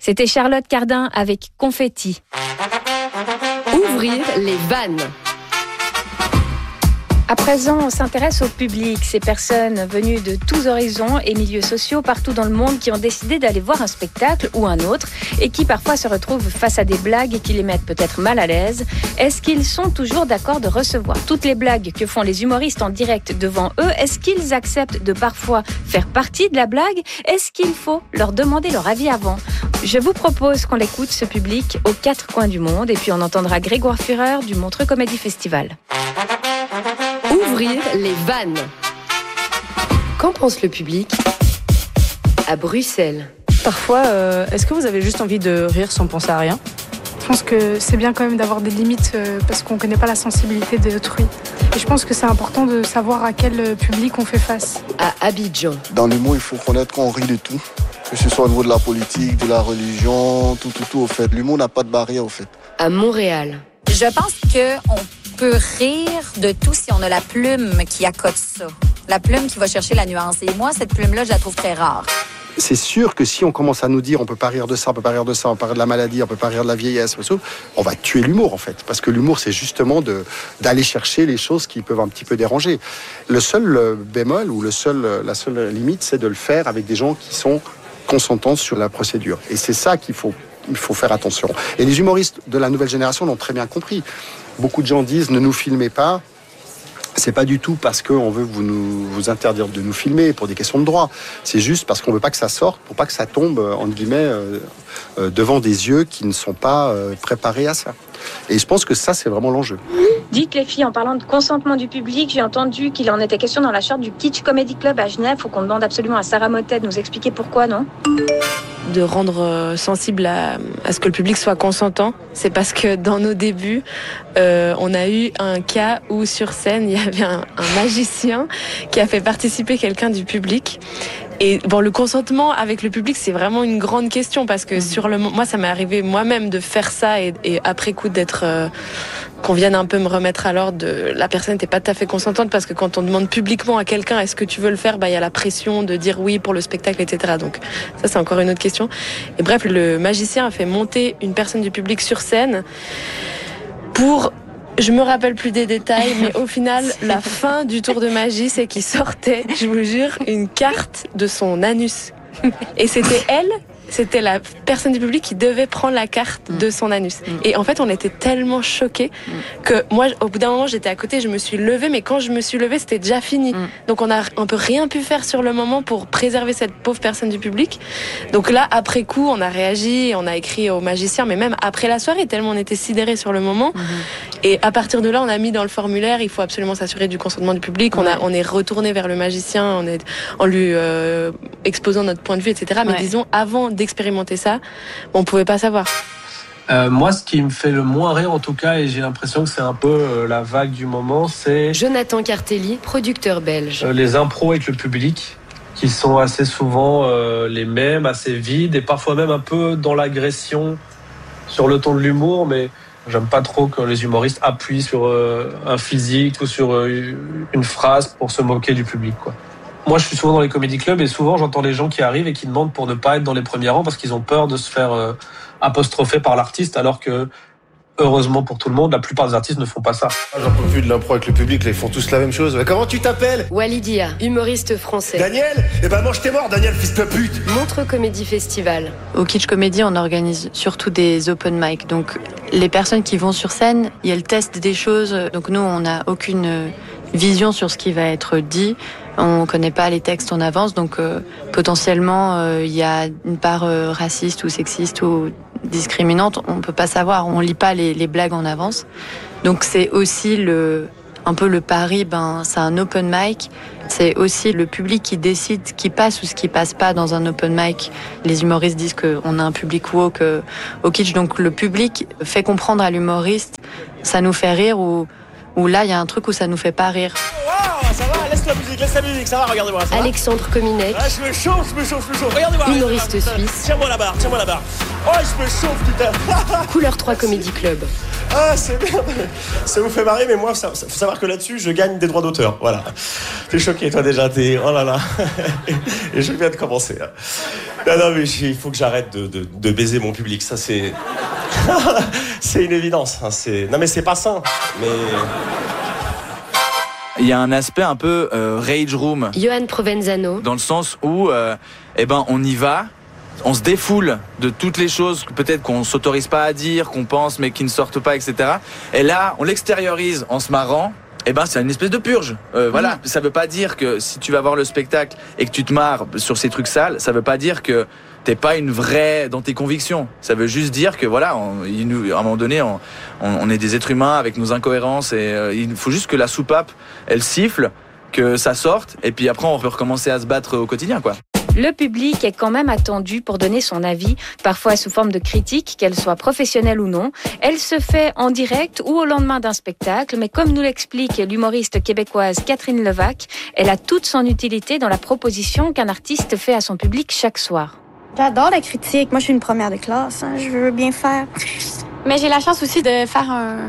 C'était Charlotte Cardin avec Confetti. Ouvrir les vannes. À présent, on s'intéresse au public, ces personnes venues de tous horizons et milieux sociaux partout dans le monde qui ont décidé d'aller voir un spectacle ou un autre et qui parfois se retrouvent face à des blagues qui les mettent peut-être mal à l'aise. Est-ce qu'ils sont toujours d'accord de recevoir toutes les blagues que font les humoristes en direct devant eux? Est-ce qu'ils acceptent de parfois faire partie de la blague? Est-ce qu'il faut leur demander leur avis avant? Je vous propose qu'on l'écoute, ce public, aux quatre coins du monde, et puis on entendra Grégoire Führer du Montreux Comedy Festival. Ouvrir les vannes. Qu'en pense le public à Bruxelles? Parfois, est-ce que vous avez juste envie de rire sans penser à rien? Je pense que c'est bien quand même d'avoir des limites parce qu'on ne connaît pas la sensibilité d'autrui. Et je pense que c'est important de savoir à quel public on fait face. À Abidjan. Dans l'humour, il faut connaître qu'on rit de tout. Que ce soit au niveau de la politique, de la religion, tout au fait. L'humour n'a pas de barrière au fait. À Montréal. Je pense qu'on peut rire de tout si on a la plume qui accote ça. La plume qui va chercher la nuance. Et moi, cette plume-là, je la trouve très rare. C'est sûr que si on commence à nous dire on peut pas rire de ça, on peut pas rire de ça, on peut pas rire de la maladie, on peut pas rire de la vieillesse, on va tuer l'humour en fait. Parce que l'humour, c'est justement d'aller chercher les choses qui peuvent un petit peu déranger. Le seul bémol ou la seule limite, c'est de le faire avec des gens qui sont consentants sur la procédure. Et c'est ça il faut faire attention. Et les humoristes de la nouvelle génération l'ont très bien compris. Beaucoup de gens disent ne nous filmez pas. C'est pas du tout parce qu'on veut vous interdire de nous filmer pour des questions de droit. C'est juste parce qu'on veut pas que ça sorte, pour pas que ça tombe, entre guillemets, devant des yeux qui ne sont pas préparés à ça. Et je pense que ça, c'est vraiment l'enjeu. Dites les filles, en parlant de consentement du public, j'ai entendu qu'il en était question dans la charte du Kitsch Comedy Club à Genève. Faut qu'on demande absolument à Sarah Motet de nous expliquer pourquoi, non ? De rendre sensible à ce que le public soit consentant. C'est parce que dans nos débuts, on a eu un cas où sur scène, il y avait un magicien qui a fait participer quelqu'un du public. Et bon, le consentement avec le public, c'est vraiment une grande question parce que moi, ça m'est arrivé moi-même de faire ça et après coup d'être qu'on vienne un peu me remettre à l'ordre. La personne n'était pas tout à fait consentante parce que quand on demande publiquement à quelqu'un est-ce que tu veux le faire, il y a la pression de dire oui pour le spectacle, etc. Donc ça, c'est encore une autre question. Et bref, le magicien a fait monter une personne du public sur scène pour... Je me rappelle plus des détails, mais au final, la fin du tour de magie, c'est qu'il sortait, je vous jure, une carte de son anus. Et c'était la personne du public qui devait prendre la carte de son anus. Et en fait, on était tellement choqués que moi, au bout d'un moment, j'étais à côté, je me suis levée, mais quand je me suis levée, c'était déjà fini. Donc on peut rien pu faire sur le moment pour préserver cette pauvre personne du public. Donc là, après coup, on a réagi, on a écrit au magicien, mais même après la soirée, tellement on était sidérés sur le moment. Et à partir de là, on a mis dans le formulaire, il faut absolument s'assurer du consentement du public. On est retourné vers le magicien, en lui exposant notre point de vue, etc. Mais disons, avant d'expérimenter ça, on pouvait pas savoir. Moi, ce qui me fait le moins rire, en tout cas, et j'ai l'impression que c'est un peu la vague du moment, c'est... Jonathan Cartelli, producteur belge. Les impros avec le public, qui sont assez souvent les mêmes, assez vides, et parfois même un peu dans l'agression, sur le ton de l'humour, mais j'aime pas trop que les humoristes appuient sur un physique ou sur une phrase pour se moquer du public, quoi. Moi, je suis souvent dans les comédie clubs et souvent, j'entends les gens qui arrivent et qui demandent pour ne pas être dans les premiers rangs parce qu'ils ont peur de se faire apostropher par l'artiste, alors que, heureusement pour tout le monde, la plupart des artistes ne font pas ça. J'en peux plus de l'impro avec le public, là, ils font tous la même chose. Comment tu t'appelles ? Walidia, humoriste français. Daniel ? Eh ben mange tes morts, Daniel, fils de pute ! Montreux Comedy Festival. Au Kitsch Comedy, on organise surtout des open mic. Donc, les personnes qui vont sur scène, il y a le test des choses. Donc, nous, on n'a aucune vision sur ce qui va être dit. On connaît pas les textes en avance, donc potentiellement il y a une part raciste ou sexiste ou discriminante. On peut pas savoir, on lit pas les blagues en avance. Donc c'est aussi un peu le pari. C'est un open mic. C'est aussi le public qui décide ce qui passe ou ce qui passe pas dans un open mic. Les humoristes disent qu'on a un public woke au Kitsch, donc le public fait comprendre à l'humoriste, ça nous fait rire ou là il y a un truc où ça nous fait pas rire. Ça va, laisse la musique, ça va, regardez-moi. Ça Alexandre Cominec. Ah, je me chauffe, regardez-moi. Humoriste suisse. Tiens-moi la barre. Oh, je me chauffe, putain. Couleur 3 Comedy Club. Ah, c'est bien. Ça vous fait marrer, mais moi, faut savoir que là-dessus, je gagne des droits d'auteur. Voilà. T'es choqué, toi, déjà. Oh là là. Et je viens de commencer. Non, mais il faut que j'arrête de baiser mon public. Ça, c'est... c'est une évidence. Hein. Non, mais c'est pas sain. Mais... Il y a un aspect un peu rage room. Johan Provenzano. Dans le sens où, on y va, on se défoule de toutes les choses peut-être qu'on s'autorise pas à dire, qu'on pense mais qui ne sortent pas, etc. Et là, on l'extériorise en se marrant. C'est une espèce de purge. Voilà, ça veut pas dire que si tu vas voir le spectacle et que tu te marres sur ces trucs sales, ça veut pas dire que t'es pas une vraie dans tes convictions. Ça veut juste dire que voilà, à un moment donné, on est des êtres humains avec nos incohérences et il faut juste que la soupape, elle siffle, que ça sorte et puis après on peut recommencer à se battre au quotidien, quoi. Le public est quand même attendu pour donner son avis, parfois sous forme de critique, qu'elle soit professionnelle ou non. Elle se fait en direct ou au lendemain d'un spectacle, mais comme nous l'explique l'humoriste québécoise Catherine Levac, elle a toute son utilité dans la proposition qu'un artiste fait à son public chaque soir. J'adore la critique. Moi, je suis une première de classe. Hein. Je veux bien faire. Mais j'ai la chance aussi de faire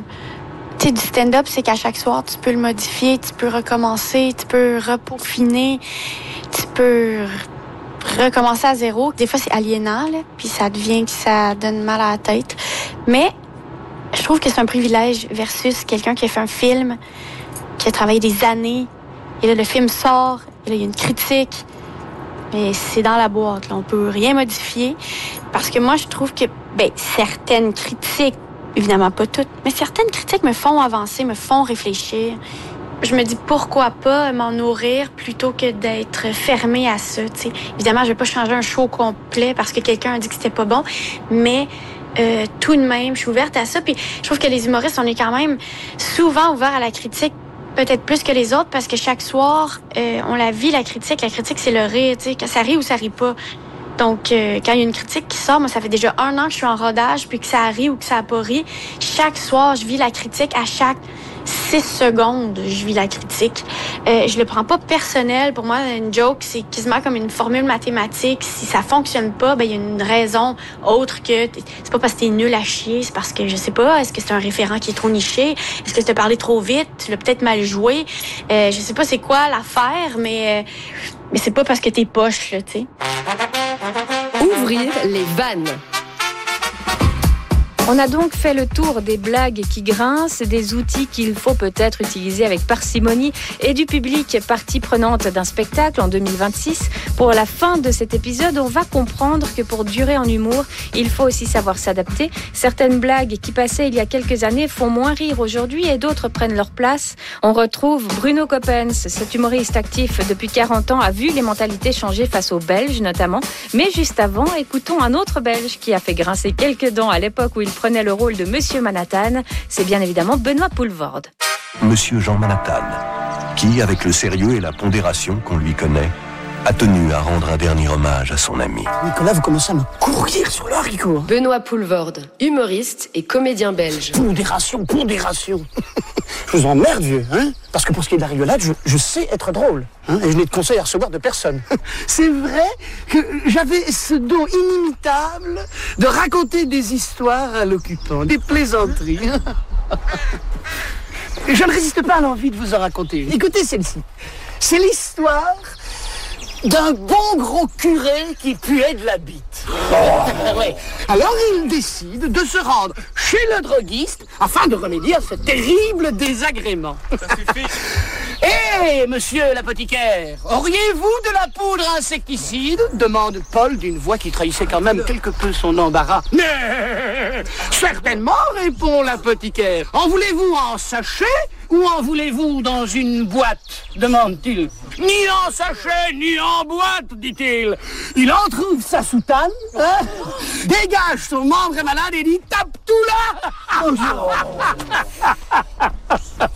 du stand-up, c'est qu'à chaque soir, tu peux le modifier, tu peux recommencer, tu peux repeaufiner, tu peux recommencer à zéro. Des fois, c'est aliénant, là, puis ça devient que ça donne mal à la tête. Mais je trouve que c'est un privilège versus quelqu'un qui a fait un film, qui a travaillé des années, et là, le film sort, et là, il y a une critique, mais c'est dans la boîte, là. On peut rien modifier, parce que moi, je trouve que, certaines critiques, évidemment pas toutes, mais certaines critiques me font avancer, me font réfléchir. Je me dis pourquoi pas m'en nourrir plutôt que d'être fermée à ça. T'sais. Évidemment, je vais pas changer un show complet parce que quelqu'un a dit que c'était pas bon, mais tout de même, je suis ouverte à ça. Puis je trouve que les humoristes, on est quand même souvent ouverts à la critique, peut-être plus que les autres, parce que chaque soir, on la vit, la critique. La critique, c'est le rire, tu sais, que ça rit ou ça rit pas. Donc, quand il y a une critique qui sort, moi, ça fait déjà 1 an que je suis en rodage, puis que ça rit ou que ça a pas ri. Chaque soir, je vis la critique à chaque 6 secondes, je vis la critique. Je le prends pas personnel. Pour moi, une joke, c'est quasiment comme une formule mathématique. Si ça fonctionne pas, il y a une raison autre que... C'est pas parce que t'es nul à chier, c'est parce que, je sais pas, est-ce que c'est un référent qui est trop niché? Est-ce que tu as parlé trop vite? Tu l'as peut-être mal joué? Je sais pas c'est quoi l'affaire, mais c'est pas parce que t'es poche, là, tu sais. Ouvrir les vannes. On a donc fait le tour des blagues qui grincent, des outils qu'il faut peut-être utiliser avec parcimonie et du public partie prenante d'un spectacle en 2026. Pour la fin de cet épisode, on va comprendre que pour durer en humour, il faut aussi savoir s'adapter. Certaines blagues qui passaient il y a quelques années font moins rire aujourd'hui et d'autres prennent leur place. On retrouve Bruno Coppens, cet humoriste actif depuis 40 ans, a vu les mentalités changer face aux Belges notamment. Mais juste avant, écoutons un autre Belge qui a fait grincer quelques dents à l'époque où il prenait le rôle de Monsieur Manhattan. C'est bien évidemment Benoît Poelvoorde. Monsieur Jean Manhattan, qui, avec le sérieux et la pondération qu'on lui connaît, a tenu à rendre un dernier hommage à son ami. Nicolas, vous commencez à me courir sur le haricot. Benoît Poelvoorde, humoriste et comédien belge. Pondération. Je vous emmerde, vieux, hein? Parce que pour ce qui est de la rigolade, je sais être drôle. Hein? Et je n'ai de conseil à recevoir de personne. C'est vrai que j'avais ce don inimitable de raconter des histoires à l'occupant, des plaisanteries. Et je ne résiste pas à l'envie de vous en raconter une. Écoutez celle-ci. C'est l'histoire d'un bon gros curé qui puait de la bite. Ouais. Alors il décide de se rendre chez le droguiste afin de remédier à ce terrible désagrément. Ça suffit. Eh, monsieur l'apothicaire, auriez-vous de la poudre insecticide? Demande Paul d'une voix qui trahissait quand même quelque peu son embarras. Mais certainement, répond l'apothicaire. En voulez-vous en sachet ou en voulez-vous dans une boîte? Demande-t-il. Ni en sachet, ni en boîte, dit-il. Il entrouvre sa soutane, hein, dégage son membre malade et dit tape tout là.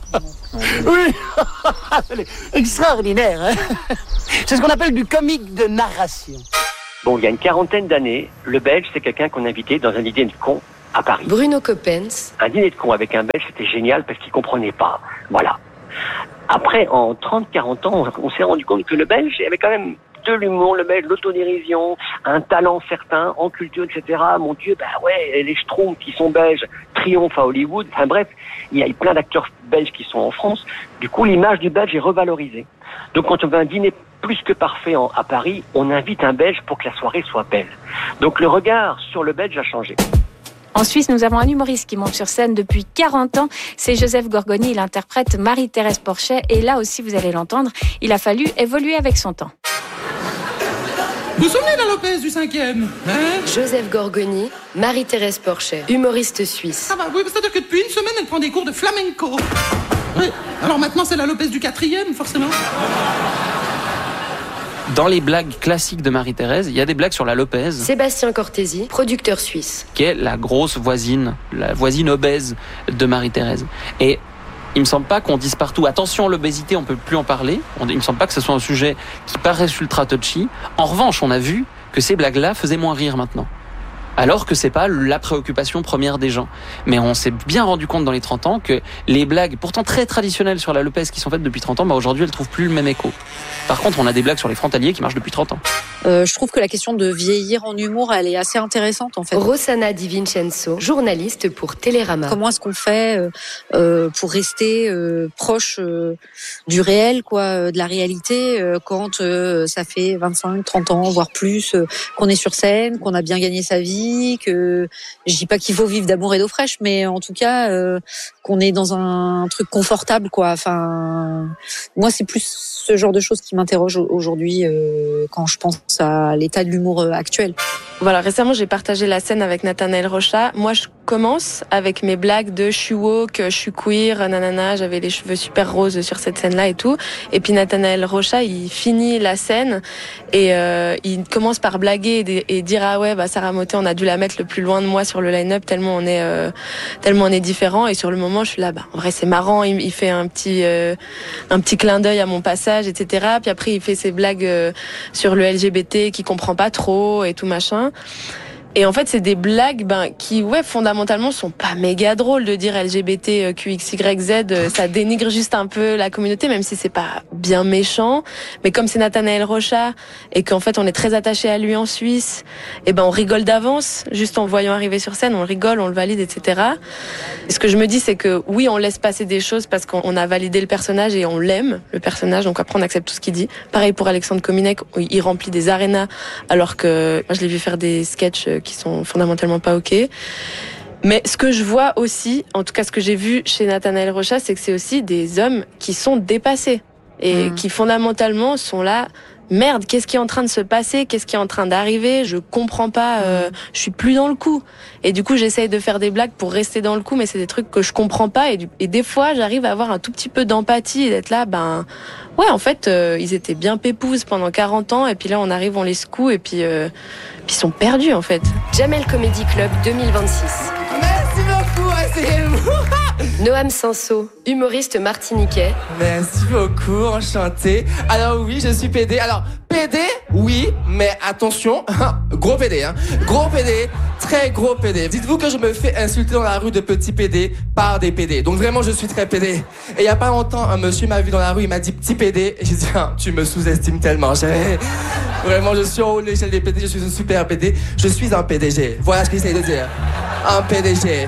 Oui, extraordinaire, hein. C'est ce qu'on appelle du comique de narration. Bon, il y a une 40aine d'années, le Belge, c'est quelqu'un qu'on invitait dans un dîner de cons à Paris. Bruno Coppens. Un dîner de cons avec un Belge, c'était génial parce qu'il comprenait pas. Voilà. Après, en 30-40 ans, on s'est rendu compte que le Belge avait quand même de l'humour, le belge, l'autodérision, un talent certain en culture, etc. Mon Dieu, les Schtroumpfs qui sont belges triomphent à Hollywood. Enfin bref, il y a plein d'acteurs belges qui sont en France. Du coup, l'image du belge est revalorisée. Donc quand on veut un dîner plus que parfait à Paris, on invite un belge pour que la soirée soit belle. Donc le regard sur le belge a changé. En Suisse, nous avons un humoriste qui monte sur scène depuis 40 ans. C'est Joseph Gorgoni. Il interprète Marie-Thérèse Porchet. Et là aussi, vous allez l'entendre, il a fallu évoluer avec son temps. Vous vous souvenez de la Lopez du 5e, Joseph Gorgoni, Marie-Thérèse Porchet, humoriste suisse. Ah bah oui, c'est-à-dire que depuis une semaine, elle prend des cours de flamenco. Oui, alors maintenant, c'est la Lopez du 4e, forcément. Dans les blagues classiques de Marie-Thérèse, il y a des blagues sur la Lopez. Sébastien Cortési, producteur suisse. Qui est la grosse voisine, la voisine obèse de Marie-Thérèse. Et il me semble pas qu'on dise partout, attention, l'obésité, on peut plus en parler. Il me semble pas que ce soit un sujet qui paraisse ultra touchy. En revanche, on a vu que ces blagues-là faisaient moins rire maintenant. Alors que c'est pas la préoccupation première des gens. Mais on s'est bien rendu compte dans les 30 ans que les blagues, pourtant très traditionnelles sur la Lopez qui sont faites depuis 30 ans, aujourd'hui elles trouvent plus le même écho. Par contre, on a des blagues sur les frontaliers qui marchent depuis 30 ans. Je trouve que la question de vieillir en humour, elle est assez intéressante en fait. Rossana Di Vincenzo, journaliste pour Télérama. Comment est-ce qu'on fait pour rester proche du réel, de la réalité, quand ça fait 25, 30 ans, voire plus, qu'on est sur scène, qu'on a bien gagné sa vie, que je dis pas qu'il faut vivre d'amour et d'eau fraîche, mais en tout cas qu'on est dans un truc confortable, Enfin, moi c'est plus ce genre de choses qui m'interroge aujourd'hui quand je pense à l'état de l'humour actuel. Voilà, récemment j'ai partagé la scène avec Nathanaël Rocha. Moi je commence avec mes blagues de je suis woke, je suis queer, nanana, j'avais les cheveux super roses sur cette scène-là et tout. Et puis Nathanaël Rocha, il finit la scène et il commence par blaguer et dire ah ouais, Sarah Motet, on a dû la mettre le plus loin de moi sur le line-up tellement on est différents. Et sur le moment, je suis là, en vrai c'est marrant, il fait un petit clin d'œil à mon passage, etc. Puis après il fait ses blagues sur le LGBT qui comprend pas trop et tout machin. Et en fait, c'est des blagues qui, fondamentalement, sont pas méga drôles de dire LGBT, QXYZ. Ça dénigre juste un peu la communauté, même si c'est pas bien méchant. Mais comme c'est Nathanaël Rocha et qu'en fait, on est très attaché à lui en Suisse, on rigole d'avance. Juste en le voyant arriver sur scène, on rigole, on le valide, etc. Et ce que je me dis, c'est que oui, on laisse passer des choses parce qu'on a validé le personnage et on l'aime, le personnage. Donc après, on accepte tout ce qu'il dit. Pareil pour Alexandre Kominek, il remplit des arénas alors que moi, je l'ai vu faire des sketchs qui sont fondamentalement pas ok. Mais ce que je vois aussi, en tout cas ce que j'ai vu chez Nathanaël Rocha, c'est que c'est aussi des hommes qui sont dépassés et qui fondamentalement sont là. Merde, qu'est-ce qui est en train de se passer? Qu'est-ce qui est en train d'arriver? Je comprends pas, je suis plus dans le coup. Et du coup, j'essaye de faire des blagues pour rester dans le coup, mais c'est des trucs que je comprends pas. Et des fois, j'arrive à avoir un tout petit peu d'empathie et d'être là, en fait, ils étaient bien pépouses pendant 40 ans, et puis là, on arrive, on les secoue, et puis ils sont perdus, en fait. Jamel Comedy Club 2026. Merci beaucoup, asseyez-vous. Noam Sanso, humoriste martiniquais. Merci beaucoup, enchanté. Alors oui, je suis PD. Alors, PD, oui, mais attention, gros PD, Gros PD, très gros PD. Dites-vous que je me fais insulter dans la rue de petit PD par des PD. Donc vraiment, je suis très PD. Et il y a pas longtemps, un monsieur m'a vu dans la rue, il m'a dit petit PD. Et j'ai dit, tu me sous-estimes tellement. Vraiment, je suis au haut de l'échelle des PD, je suis un super PD. Je suis un PDG. Voilà ce qu'il essaie de dire. Un PDG.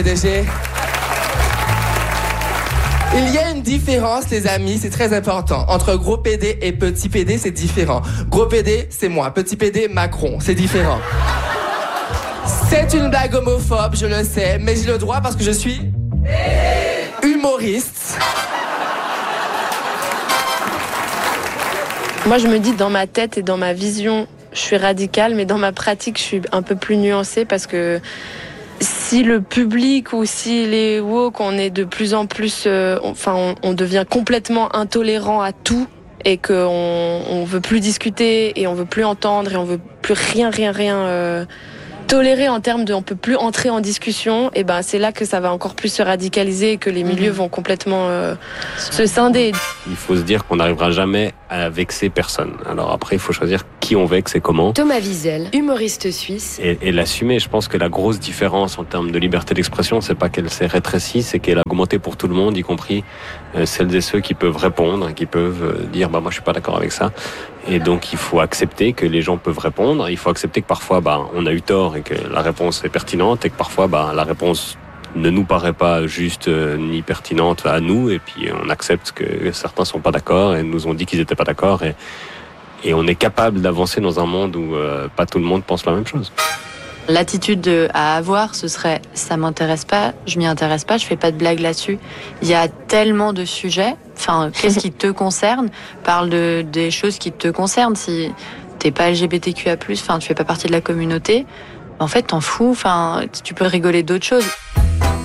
Il y a une différence, les amis, c'est très important. Entre gros PD et petit PD, c'est différent. Gros PD, c'est moi. Petit PD, Macron. C'est différent. C'est une blague homophobe, je le sais, mais j'ai le droit parce que je suis humoriste. Moi, je me dis, dans ma tête et dans ma vision, je suis radicale, mais dans ma pratique, je suis un peu plus nuancée parce que si le public ou si les woke, on est de plus en plus, on devient complètement intolérant à tout et qu'on veut plus discuter et on veut plus entendre et on veut plus rien tolérer en termes de, on peut plus entrer en discussion. Et c'est là que ça va encore plus se radicaliser et que les milieux vont complètement se scinder. Il faut se dire qu'on n'arrivera jamais à vexer personne. Alors après, il faut choisir qui on vexe et comment. Thomas Wiesel, humoriste suisse. Et l'assumer. Je pense que la grosse différence en termes de liberté d'expression, c'est pas qu'elle s'est rétrécie, c'est qu'elle a augmenté pour tout le monde, y compris celles et ceux qui peuvent répondre, qui peuvent dire moi je suis pas d'accord avec ça. Et donc il faut accepter que les gens peuvent répondre, il faut accepter que parfois on a eu tort et que la réponse est pertinente et que parfois la réponse ne nous paraît pas juste ni pertinente à nous, et puis on accepte que certains sont pas d'accord et nous ont dit qu'ils étaient pas d'accord, et on est capable d'avancer dans un monde où pas tout le monde pense la même chose. L'attitude à avoir, ce serait ça m'intéresse pas, je m'y intéresse pas, je fais pas de blague là-dessus. Il y a tellement de sujets. Enfin, qu'est-ce qui te concerne? Parle des choses qui te concernent. Si t'es pas LGBTQA+, enfin, tu fais pas partie de la communauté, en fait, t'en fous. Enfin, tu peux rigoler d'autres choses.